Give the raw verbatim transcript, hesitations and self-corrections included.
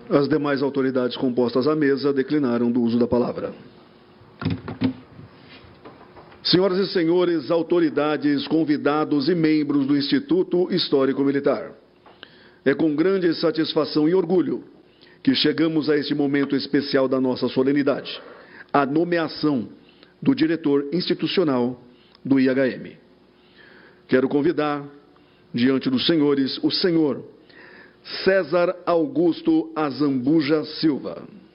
As demais autoridades compostas à mesa declinaram do uso da palavra. Senhoras e senhores, autoridades, convidados e membros do Instituto Histórico Militar, é com grande satisfação e orgulho que chegamos a este momento especial da nossa solenidade, a nomeação do diretor institucional do I H M. Quero convidar, diante dos senhores, o senhor César Augusto Azambuja Silva.